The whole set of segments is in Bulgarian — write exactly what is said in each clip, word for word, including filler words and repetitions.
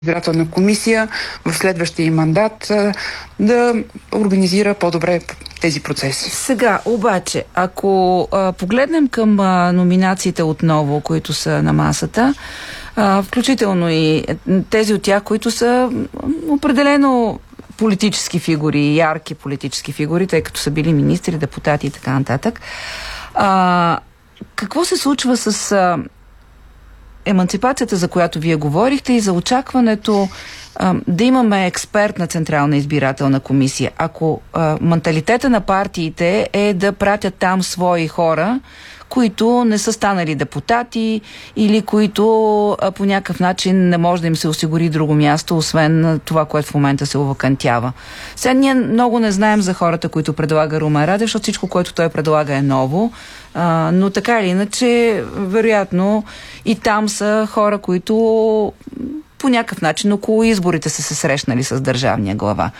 избирателна комисия в следващия мандат да организира по-добре тези процеси. Сега, обаче, ако а, погледнем към а, номинациите отново, които са на масата, а, включително и тези от тях, които са определено политически фигури, ярки политически фигури, тъй като са били министри, депутати и така нататък, а, какво се случва с а, еманципацията, за която вие говорихте, и за очакването а, да имаме експерт на Централна избирателна комисия? Ако а, менталитета на партиите е да пратят там свои хора, които не са станали депутати или които а, по някакъв начин не може да им се осигури друго място, освен това, което в момента се овакантява. Сега ние много не знаем за хората, които предлага Румен Радев, защото всичко, което той предлага, е ново. А, но така или иначе, вероятно и там са хора, които по някакъв начин около изборите са се срещнали с държавния глава.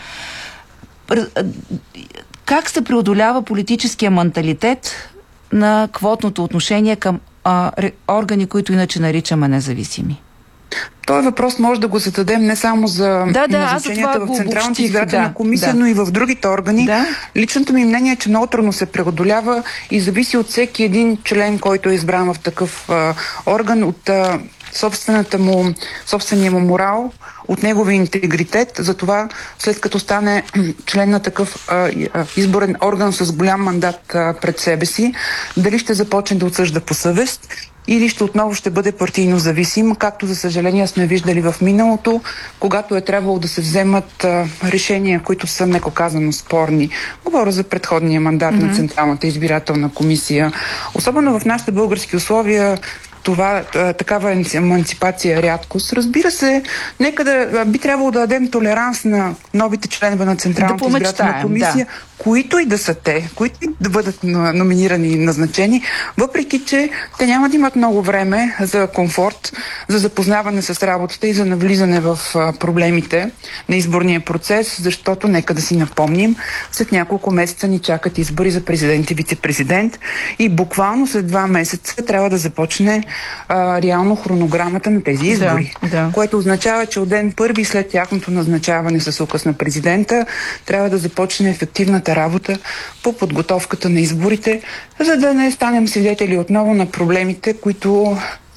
Как се преодолява политическия менталитет на квотното отношение към а, органи, които иначе наричаме независими? Този въпрос може да го зададем не само за да, да, назначенията в Централната избирателна да, комисия, да. но и в другите органи. Да. Личното ми мнение е, че много трудно се преодолява и зависи от всеки един член, който е избран в такъв а, орган, от а, собствената му, собствения му морал, от неговия интегритет. Затова, след като стане член на такъв а, изборен орган с голям мандат а, пред себе си, дали ще започне да отсъжда по съвест или ще отново ще бъде партийно зависим, както за съжаление сме виждали в миналото, когато е трябвало да се вземат а, решения, които са, меко казано, спорни. Говоря за предходния мандат mm-hmm. на Централната избирателна комисия. Особено в нашите български условия това, такава еманципация е рядкост. Разбира се, нека да би трябвало да дадем толеранс на новите членове на Централната да избирателна комисия, да. които и да са те, които и да бъдат номинирани и назначени, въпреки че те няма да имат много време за комфорт, за запознаване с работата и за навлизане в проблемите на изборния процес, защото нека да си напомним, след няколко месеца ни чакат избори за президент и вице-президент и буквално след два месеца трябва да започне а, реално хронограмата на тези избори. Да, да. Което означава, че от ден първи след тяхното назначаване с указ на президента трябва да започне ефективната работа по подготовката на изборите, за да не станем свидетели отново на проблемите, които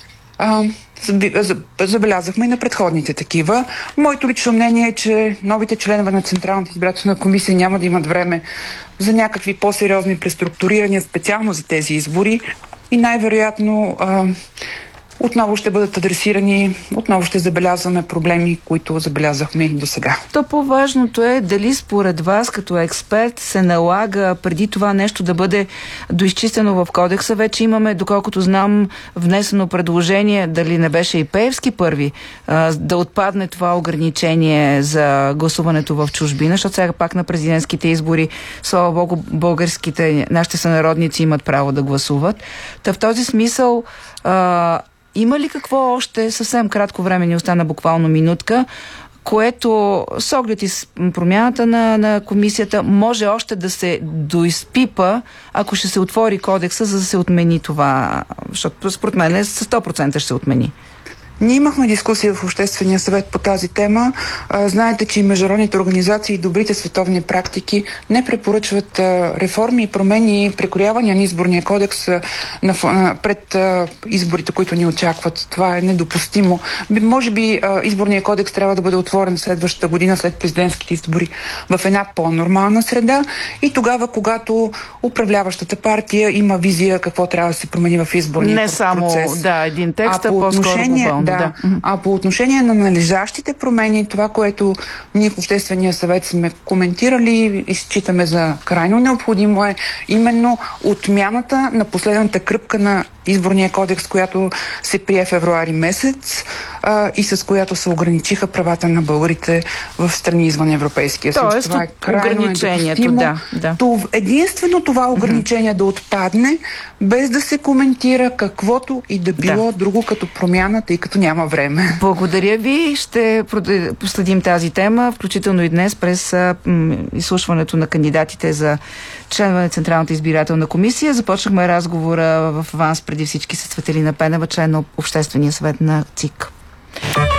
а, забелязахме и на предходните такива. Моето лично мнение е, че новите членове на Централната избирателна комисия няма да имат време за някакви по-сериозни преструктурирания специално за тези избори и най-вероятно а, отново ще бъдат адресирани, отново ще забелязваме проблеми, които забелязахме и до сега. То по-важното е дали според вас като експерт се налага преди това нещо да бъде доизчистено в кодекса. Вече имаме, доколкото знам, внесено предложение, дали не беше и Пеевски първи, да отпадне това ограничение за гласуването в чужбина, защото сега пак на президентските избори, слава Богу, българските, нашите сънародници имат право да гласуват. Та в този смисъл а, има ли какво още, съвсем кратко време ни остана, буквално минутка, което с оглед и с промяната на, на комисията може още да се доизпипа, ако ще се отвори кодекса, за да се отмени това, защото според мен със сто процента ще се отмени? Ние имахме дискусия в Обществения съвет по тази тема. А, знаете, че и международните организации и добрите световни практики не препоръчват а, реформи и промени и прекроявания на изборния кодекс а, на, а, пред а, изборите, които ни очакват. Това е недопустимо. Би, може би а, изборния кодекс трябва да бъде отворен следващата година след президентските избори в една по-нормална среда и тогава, когато управляващата партия има визия какво трябва да се промени в изборния процес. Не само да, един текст, а, а по-скоро глобално. Да. Да. А по отношение на належащите промени, това, което ние в Обществения съвет сме коментирали и считаме за крайно необходимо, е именно отмяната на последната кръпка на изборния кодекс, която се прие февруари месец а, и с която се ограничиха правата на българите в страни извън Европейския съюз. Тоест, това е крайно ограничението, да, да. Това, единствено това ограничение mm-hmm. да отпадне, без да се коментира каквото и да било да. друго като промяна, тъй като няма време. Благодаря ви. Ще последим тази тема, включително и днес през а, м, изслушването на кандидатите за членове на Централната избирателна комисия. Започнахме разговора в аванс преди всички с Цветелина Пенева, член на Обществения съвет на ЦИК.